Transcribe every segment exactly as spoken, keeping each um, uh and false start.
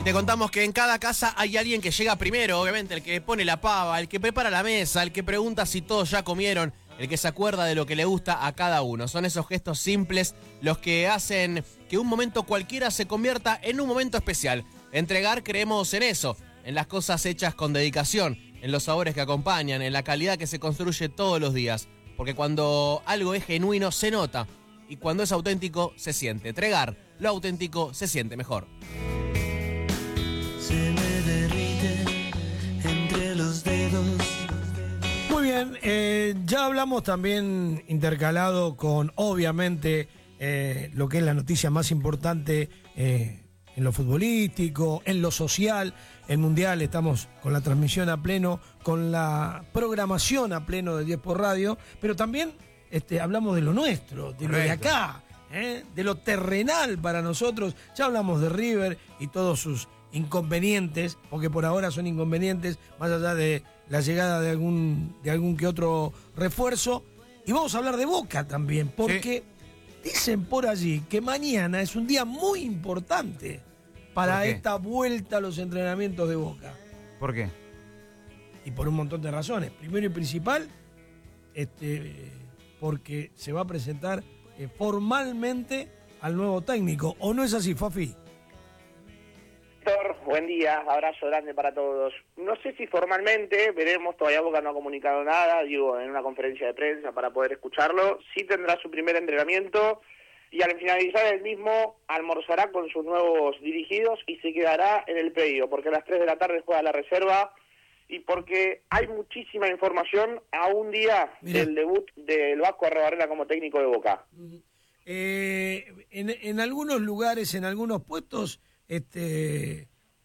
Te contamos que en cada casa hay alguien que llega primero, obviamente, el que pone la pava, el que prepara la mesa, el que pregunta si todos ya comieron, el que se acuerda de lo que le gusta a cada uno. Son esos gestos simples los que hacen que un momento cualquiera se convierta en un momento especial. Entregar, creemos en eso, en las cosas hechas con dedicación, en los sabores que acompañan, en la calidad que se construye todos los días. Porque cuando algo es genuino, se nota. Y cuando es auténtico, se siente. Entregar, lo auténtico, se siente mejor. Se me derrite entre los dedos. Muy bien, eh, ya hablamos también intercalado con, obviamente, eh, lo que es la noticia más importante eh, en lo futbolístico, en lo social, el Mundial. Estamos con la transmisión a pleno, con la programación a pleno de diez por Radio, pero también este, hablamos de lo nuestro, de lo de acá, ¿eh? De lo terrenal para nosotros. Ya hablamos de River y todos sus inconvenientes, porque por ahora son inconvenientes, más allá de la llegada de algún de algún que otro refuerzo. Y vamos a hablar de Boca también, porque sí, dicen por allí que mañana es un día muy importante para esta vuelta a los entrenamientos de Boca. ¿Por qué? Y por un montón de razones. Primero y principal, este, porque se va a presentar eh, formalmente al nuevo técnico. ¿O no es así, Fafi? Buen día, abrazo grande para todos. No sé si formalmente, veremos, todavía Boca no ha comunicado nada, digo, en una conferencia de prensa para poder escucharlo. Sí tendrá su primer entrenamiento y al finalizar el mismo almorzará con sus nuevos dirigidos y se quedará en el predio, porque a las tres de la tarde juega la reserva y porque hay muchísima información a un día Mirá. del debut del Vasco Arrobarrena como técnico de Boca. Eh, en, en algunos lugares, en algunos puestos, este...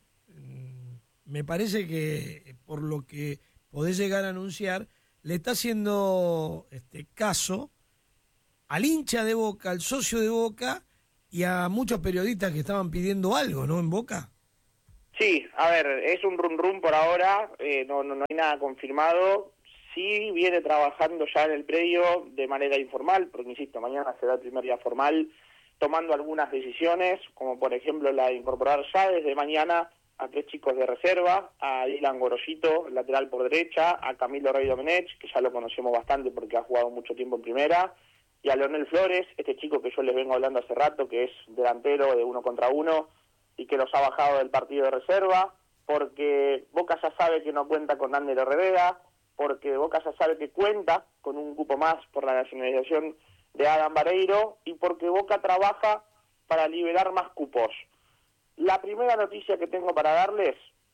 me parece que, por lo que podés llegar a anunciar, le está haciendo este caso al hincha de Boca, al socio de Boca y a muchos periodistas que estaban pidiendo algo, ¿no? En Boca. Sí, a ver, es un rum rum por ahora, eh, no, no, no hay nada confirmado. Sí viene trabajando ya en el predio de manera informal, porque insisto, mañana será el primer día formal, tomando algunas decisiones, como por ejemplo la de incorporar ya desde mañana a tres chicos de reserva, a Dylan Gorosito, lateral por derecha, a Camilo Rey Domenech, que ya lo conocemos bastante porque ha jugado mucho tiempo en primera, y a Leonel Flores, este chico que yo les vengo hablando hace rato, que es delantero de uno contra uno, y que los ha bajado del partido de reserva, porque Boca ya sabe que no cuenta con Ander Herrera, porque Boca ya sabe que cuenta con un cupo más por la nacionalización de Adam Vareiro, y porque Boca trabaja para liberar más cupos. La primera noticia que tengo para darles,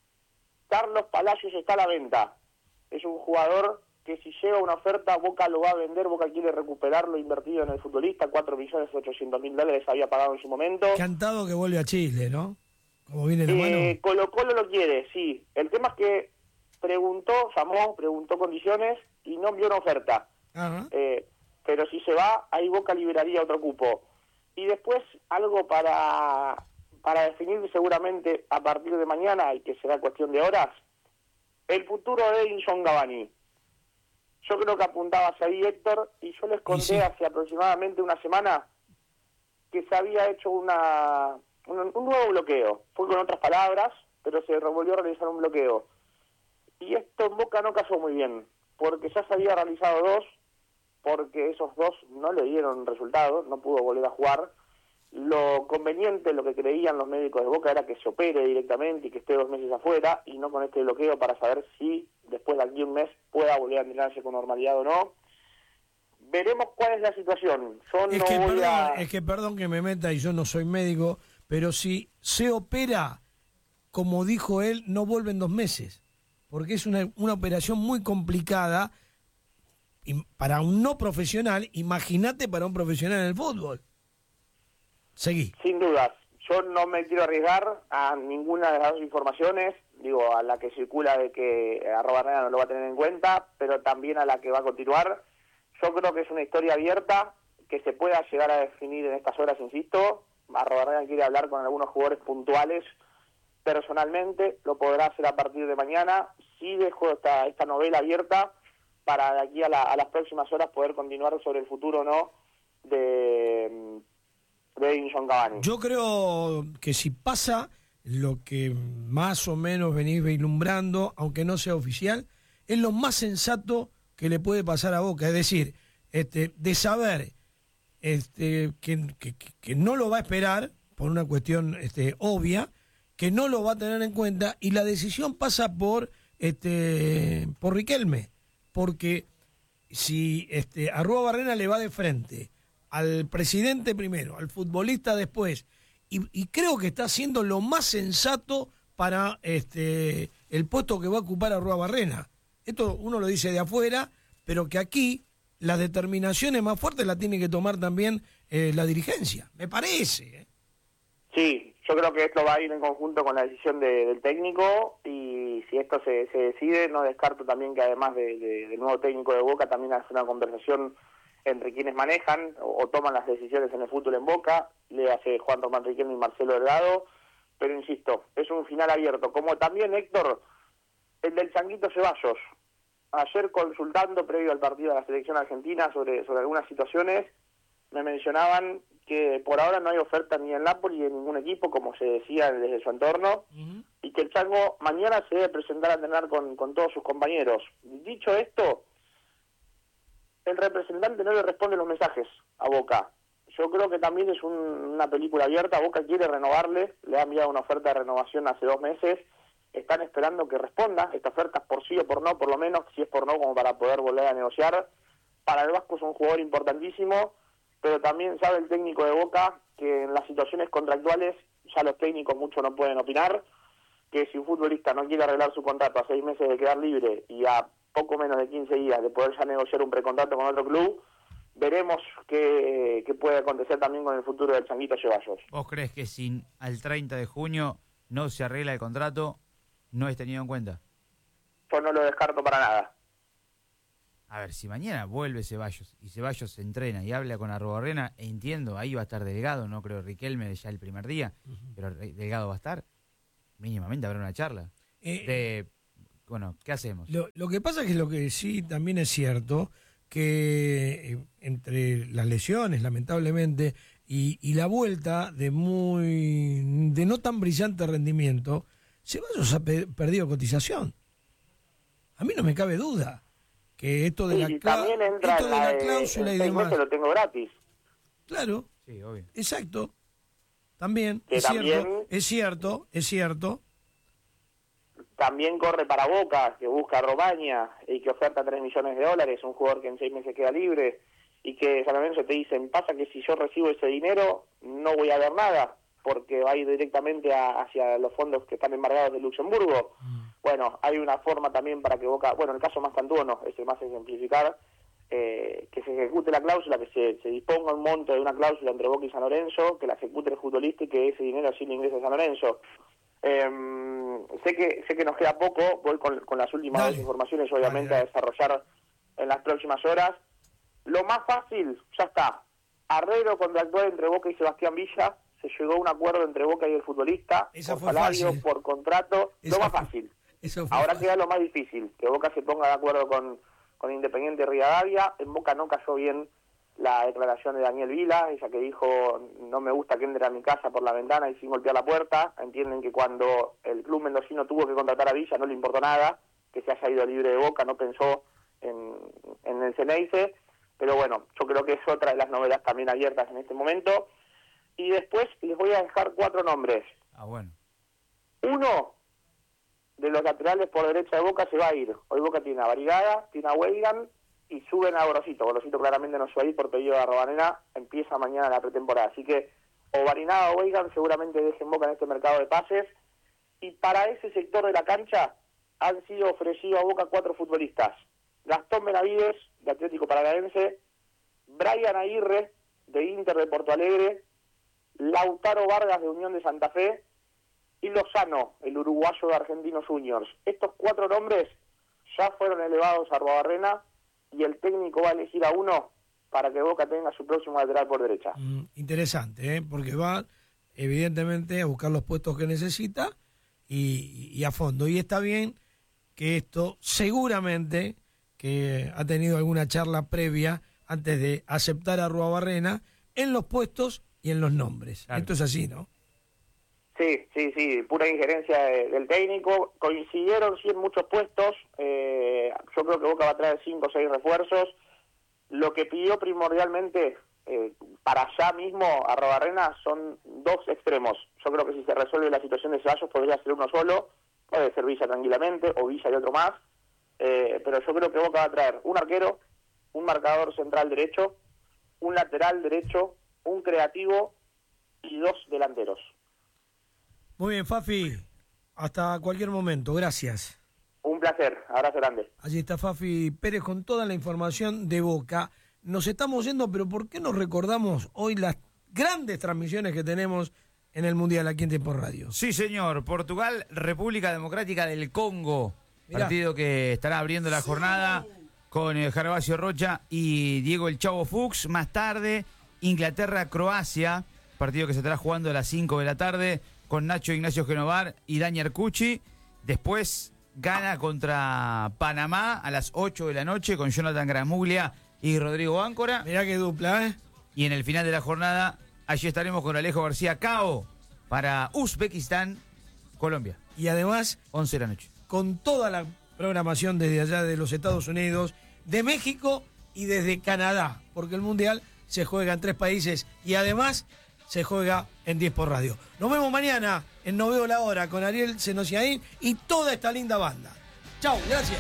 Carlos Palacios está a la venta. Es un jugador que si llega una oferta, Boca lo va a vender. Boca quiere recuperar lo invertido en el futbolista, cuatro millones ochocientos mil dólares había pagado en su momento. Cantado que vuelve a Chile, ¿no? Como viene la eh, mano. Colo Colo lo quiere, sí. El tema es que preguntó, llamó, preguntó condiciones y no envió una oferta. Ajá. Eh, pero si se va, ahí Boca liberaría otro cupo. Y después algo para... para definir seguramente a partir de mañana, y que será cuestión de horas, el futuro de Edinson Cavani. Yo creo que apuntabas ahí, Héctor, y yo les conté sí. hace aproximadamente una semana que se había hecho una un, un nuevo bloqueo. Fue con otras palabras, pero se volvió a realizar un bloqueo. Y esto en Boca no cayó muy bien, porque ya se había realizado dos, porque esos dos no le dieron resultados, no pudo volver a jugar. Lo conveniente, lo que creían los médicos de Boca era que se opere directamente y que esté dos meses afuera y no con este bloqueo para saber si después de aquí un mes pueda volver a entrenarse con normalidad o no. Veremos cuál es la situación. Yo es, no que, voy perdón, a... es que perdón que me meta y yo no soy médico, pero si se opera, como dijo él, no vuelve en dos meses, porque es una, una operación muy complicada y para un no profesional, imagínate para un profesional en el fútbol. Seguí. Sin dudas. Yo no me quiero arriesgar a ninguna de las dos informaciones, digo, a la que circula de que Arrobarrena no lo va a tener en cuenta, pero también a la que va a continuar. Yo creo que es una historia abierta, que se pueda llegar a definir en estas horas, insisto. Arrobarrena quiere hablar con algunos jugadores puntuales personalmente, lo podrá hacer a partir de mañana. Sí dejo esta, esta novela abierta para de aquí a, la, a las próximas horas poder continuar sobre el futuro o no de... de Edinson Cavani. Yo creo que si pasa, lo que más o menos venís vislumbrando, aunque no sea oficial, es lo más sensato que le puede pasar a Boca. Es decir, este, de saber este, que, que, que no lo va a esperar, por una cuestión este, obvia, que no lo va a tener en cuenta, y la decisión pasa por, este, por Riquelme, porque si este, Arruabarrena le va de frente al presidente primero, al futbolista después, y, y creo que está haciendo lo más sensato para este, el puesto que va a ocupar Arruabarrena. Esto uno lo dice de afuera, pero que aquí las determinaciones más fuertes las tiene que tomar también eh, la dirigencia, me parece. ¿eh? Sí, yo creo que esto va a ir en conjunto con la decisión de, del técnico, y si esto se, se decide, no descarto también que además de, de, del nuevo técnico de Boca también hace una conversación entre quienes manejan o, o toman las decisiones en el fútbol en Boca, le hace Juan Román Riquelme y Marcelo Delgado, pero insisto, es un final abierto, como también, Héctor, el del Changuito Ceballos. Ayer, consultando previo al partido de la selección argentina sobre, sobre algunas situaciones, me mencionaban que por ahora no hay oferta ni en Napoli ni en ningún equipo, como se decía desde su entorno, uh-huh. y que el Chango mañana se debe presentar a entrenar con, con todos sus compañeros. Dicho esto, el representante no le responde los mensajes a Boca. Yo creo que también es un, una película abierta. Boca quiere renovarle, le ha enviado una oferta de renovación hace dos meses, están esperando que responda esta oferta por sí o por no, por lo menos, si es por no, como para poder volver a negociar. Para el Vasco es un jugador importantísimo, pero también sabe el técnico de Boca que en las situaciones contractuales ya los técnicos mucho no pueden opinar, que si un futbolista no quiere arreglar su contrato a seis meses de quedar libre y a poco menos de quince días de poder ya negociar un precontrato con otro club, veremos qué, qué puede acontecer también con el futuro del Changuito Ceballos. ¿Vos crees que si al treinta de junio no se arregla el contrato, no es tenido en cuenta? Yo no lo descarto para nada. A ver, si mañana vuelve Ceballos y Ceballos se entrena y habla con Arruabarrena, entiendo, ahí va a estar Delgado, no creo Riquelme ya el primer día, uh-huh. pero Delgado va a estar, mínimamente habrá una charla. Eh, de, bueno, ¿qué hacemos? Lo, lo que pasa es que lo que sí también es cierto, que eh, entre las lesiones, lamentablemente, y, y la vuelta de muy de no tan brillante rendimiento, Ceballos ha pe- perdido cotización. A mí no me cabe duda que esto de, sí, la, cla- esto de la, la cláusula de, y demás. Lo tengo gratis. Claro. Sí, obvio. Exacto. También, que es también, cierto, es cierto, es cierto. También corre para Boca, que busca a Romaña y que oferta tres millones de dólares, un jugador que en seis meses queda libre, y que San Lorenzo te dicen, pasa que si yo recibo ese dinero, no voy a ver nada, porque va a ir directamente a, hacia los fondos que están embargados de Luxemburgo. Mm. Bueno, hay una forma también para que Boca, bueno, el caso más cantuono, es el más ejemplificar, eh, que se ejecute la cláusula, que se, se disponga un monto de una cláusula entre Boca y San Lorenzo, que la ejecute el futbolista y que ese dinero sí le ingrese a San Lorenzo. Eh, sé que sé que nos queda poco, voy con, con las últimas dos informaciones, obviamente, dale, dale. a desarrollar en las próximas horas. Lo más fácil, ya está, arreglo contractual entre Boca y Sebastián Villa, se llegó a un acuerdo entre Boca y el futbolista, Eso por salario, fácil. por contrato, Eso lo más fue, fácil. Eso Ahora fácil. queda lo más difícil, que Boca se ponga de acuerdo con, con Independiente Rivadavia. En Boca no cayó bien la declaración de Daniel Vila, ella que dijo, no me gusta que entre a mi casa por la ventana y sin golpear la puerta. Entienden que cuando el club mendocino tuvo que contratar a Villa no le importó nada, que se haya ido libre de Boca, no pensó en, en el Ceneice, pero bueno, yo creo que es otra de las novelas también abiertas en este momento. Y después les voy a dejar cuatro nombres. Ah, bueno. Uno de los laterales por derecha de Boca se va a ir. Hoy Boca tiene a Barigada, tiene a Weigan y suben a Gorosito. Gorosito claramente no se va a ir por pedido de Arruabarrena, empieza mañana la pretemporada. Así que o Barigada o Weigan seguramente dejen Boca en este mercado de pases. Y para ese sector de la cancha han sido ofrecidos a Boca cuatro futbolistas. Gastón Benavides, de Atlético Paranaense, Brian Aguirre, de Inter de Porto Alegre, Lautaro Vargas, de Unión de Santa Fe, y Lozano, el uruguayo de Argentinos Juniors. Estos cuatro nombres ya fueron elevados a Arruabarrena y el técnico va a elegir a uno para que Boca tenga su próximo lateral por derecha. Mm, interesante, ¿eh? Porque va evidentemente a buscar los puestos que necesita y, y a fondo. Y está bien que esto seguramente que ha tenido alguna charla previa antes de aceptar a Arruabarrena en los puestos y en los nombres. Claro. Esto es así, ¿no? Sí, sí, sí, pura injerencia de, del técnico. Coincidieron sí en muchos puestos. Eh, yo creo que Boca va a traer cinco o seis refuerzos. Lo que pidió primordialmente eh, para allá mismo a Arrobarrena son dos extremos. Yo creo que si se resuelve la situación de Ceballos podría ser uno solo. Puede ser Villa tranquilamente o Villa y otro más. Eh, pero yo creo que Boca va a traer un arquero, un marcador central derecho, un lateral derecho, un creativo y dos delanteros. Muy bien, Fafi. Hasta cualquier momento. Gracias. Un placer. Abrazo grande. Allí está Fafi Pérez con toda la información de Boca. Nos estamos yendo, pero ¿por qué nos recordamos hoy las grandes transmisiones que tenemos en el Mundial aquí en Tiempo Radio? Sí, señor. Portugal, República Democrática del Congo. Mirá. Partido que estará abriendo la jornada con eh, Gervasio Rocha y Diego El Chavo Fuchs. Más tarde, Inglaterra-Croacia. Partido que se estará jugando a las cinco de la tarde con Nacho Ignacio Genovar y Dani Arcucci. Después, Ghana contra Panamá a las ocho de la noche con Jonathan Gramuglia y Rodrigo Áncora. Mirá qué dupla, ¿eh? Y en el final de la jornada, allí estaremos con Alejo García Cao para Uzbekistán, Colombia. Y además, once de la noche. con toda la programación desde allá de los Estados Unidos, de México y desde Canadá, porque el Mundial se juega en tres países y además se juega en diez por radio. Nos vemos mañana en No Veo la Hora con Ariel Senosiaín y toda esta linda banda. Chau, gracias.